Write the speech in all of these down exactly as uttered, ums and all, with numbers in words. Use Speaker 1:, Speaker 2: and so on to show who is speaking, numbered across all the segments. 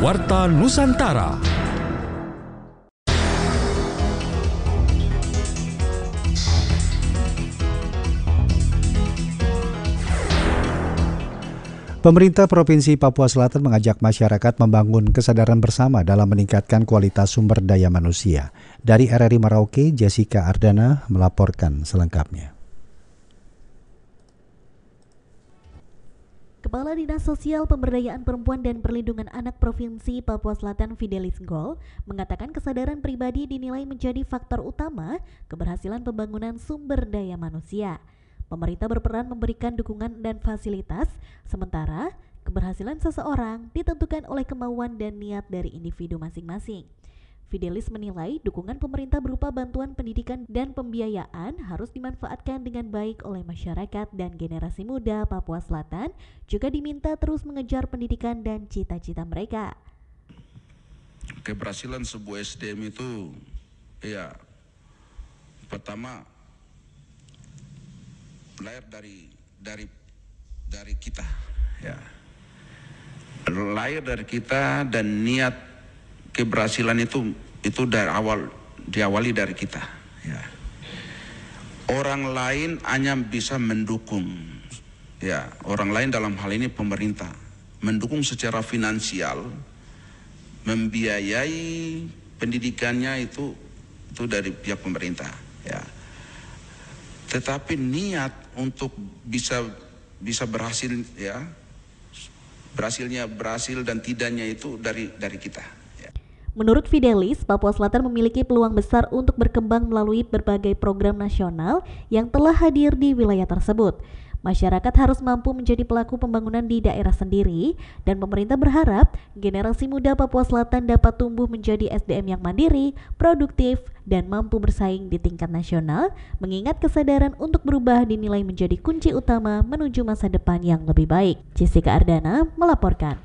Speaker 1: Warta Nusantara.
Speaker 2: Pemerintah Provinsi Papua Selatan mengajak masyarakat membangun kesadaran bersama dalam meningkatkan kualitas sumber daya manusia. Dari R R I Merauke, Jessica Ardana melaporkan selengkapnya.
Speaker 3: Kepala Dinas Sosial Pemberdayaan Perempuan dan Perlindungan Anak Provinsi Papua Selatan Fidelis Gol mengatakan kesadaran pribadi dinilai menjadi faktor utama keberhasilan pembangunan sumber daya manusia. Pemerintah berperan memberikan dukungan dan fasilitas, sementara keberhasilan seseorang ditentukan oleh kemauan dan niat dari individu masing-masing. Fidelis menilai dukungan pemerintah berupa bantuan pendidikan dan pembiayaan harus dimanfaatkan dengan baik oleh masyarakat dan generasi muda Papua Selatan juga diminta terus mengejar pendidikan dan cita-cita mereka.
Speaker 4: Keberhasilan sebuah S D M itu, ya, pertama lahir dari dari dari kita, ya, lahir dari kita dan niat keberhasilan itu itu dari awal diawali dari kita, ya. Orang lain hanya bisa mendukung, ya, orang lain dalam hal ini pemerintah mendukung secara finansial, membiayai pendidikannya itu itu dari pihak pemerintah, ya. Tetapi niat untuk bisa bisa berhasil, ya, berhasilnya berhasil dan tidaknya itu dari dari kita. Ya.
Speaker 3: Menurut Fidelis, Papua Selatan memiliki peluang besar untuk berkembang melalui berbagai program nasional yang telah hadir di wilayah tersebut. Masyarakat harus mampu menjadi pelaku pembangunan di daerah sendiri, dan pemerintah berharap generasi muda Papua Selatan dapat tumbuh menjadi S D M yang mandiri, produktif, dan mampu bersaing di tingkat nasional, mengingat kesadaran untuk berubah dinilai menjadi kunci utama menuju masa depan yang lebih baik. Jessica Ardana melaporkan.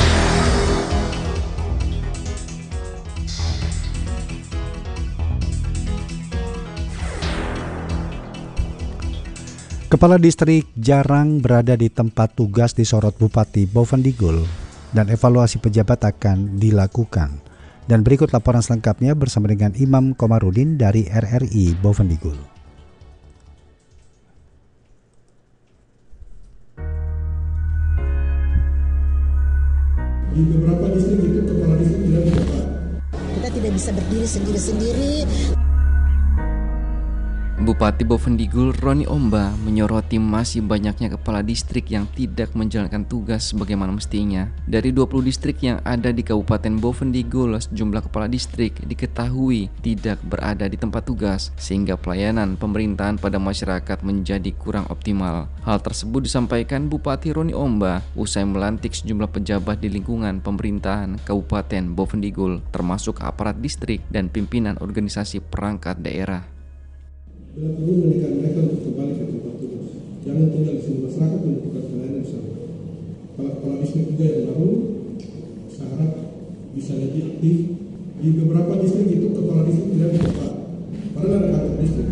Speaker 2: Kepala Distrik jarang berada di tempat tugas disorot Bupati Bovendigul dan evaluasi pejabat akan dilakukan. Dan berikut laporan selengkapnya bersama dengan Imam Komarudin dari R R I Bovendigul.
Speaker 5: Di beberapa distrik itu kepala distrik tidak bisa.
Speaker 6: Kita tidak bisa berdiri sendiri-sendiri.
Speaker 7: Bupati Bovendigul Roni Omba menyoroti masih banyaknya kepala distrik yang tidak menjalankan tugas sebagaimana mestinya. Dari dua puluh distrik yang ada di Kabupaten Bovendigul, sejumlah kepala distrik diketahui tidak berada di tempat tugas sehingga pelayanan pemerintahan pada masyarakat menjadi kurang optimal. Hal tersebut disampaikan Bupati Roni Omba usai melantik sejumlah pejabat di lingkungan pemerintahan Kabupaten Bovendigul, termasuk aparat distrik dan pimpinan organisasi perangkat daerah.
Speaker 5: Bila perlu mendekat mereka untuk kembali ke tempat tugas. Jangan tinggal di sini, masyarakat membutuhkan pelayanan sama. Kalau kepala distrik juga yang baru, saya harap bisa lebih aktif. Di beberapa distrik itu kepala distrik tidak bisa. Padahal ada kantor distrik.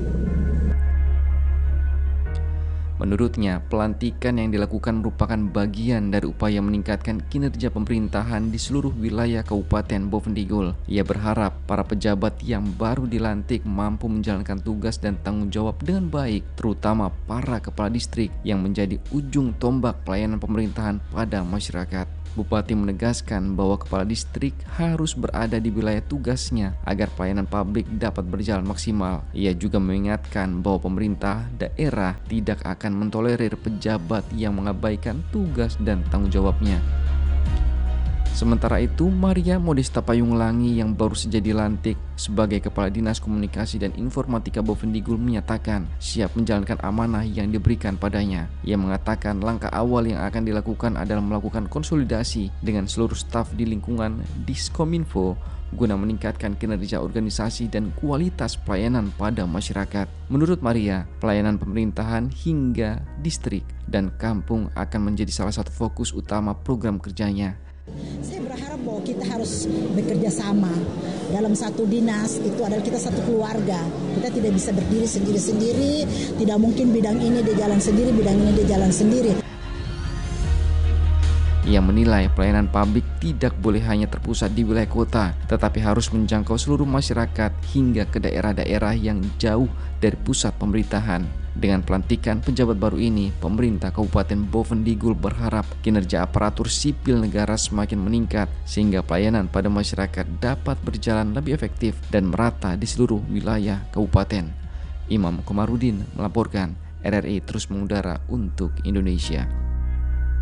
Speaker 7: Menurutnya, pelantikan yang dilakukan merupakan bagian dari upaya meningkatkan kinerja pemerintahan di seluruh wilayah Kabupaten Bovendigul. Ia berharap para pejabat yang baru dilantik mampu menjalankan tugas dan tanggung jawab dengan baik, terutama para kepala distrik yang menjadi ujung tombak pelayanan pemerintahan pada masyarakat. Bupati menegaskan bahwa kepala distrik harus berada di wilayah tugasnya agar pelayanan publik dapat berjalan maksimal. Ia juga mengingatkan bahwa pemerintah daerah tidak akan mentolerir pejabat yang mengabaikan tugas dan tanggung jawabnya. Sementara itu, Maria Modesta Payunglangi yang baru saja dilantik sebagai Kepala Dinas Komunikasi dan Informatika Bovendigul menyatakan siap menjalankan amanah yang diberikan padanya. Ia mengatakan langkah awal yang akan dilakukan adalah melakukan konsolidasi dengan seluruh staf di lingkungan Diskominfo guna meningkatkan kinerja organisasi dan kualitas pelayanan pada masyarakat. Menurut Maria, pelayanan pemerintahan hingga distrik dan kampung akan menjadi salah satu fokus utama program kerjanya.
Speaker 6: Saya berharap bahwa kita harus bekerja sama dalam satu dinas, itu adalah kita satu keluarga. Kita tidak bisa berdiri sendiri-sendiri, tidak mungkin bidang ini dia jalan sendiri, bidang ini dia jalan sendiri.
Speaker 7: Ia menilai pelayanan publik tidak boleh hanya terpusat di wilayah kota, tetapi harus menjangkau seluruh masyarakat hingga ke daerah-daerah yang jauh dari pusat pemerintahan. Dengan pelantikan penjabat baru ini, pemerintah Kabupaten Bovendigul berharap kinerja aparatur sipil negara semakin meningkat sehingga pelayanan pada masyarakat dapat berjalan lebih efektif dan merata di seluruh wilayah kabupaten. Imam Komarudin melaporkan. R R I terus mengudara untuk Indonesia.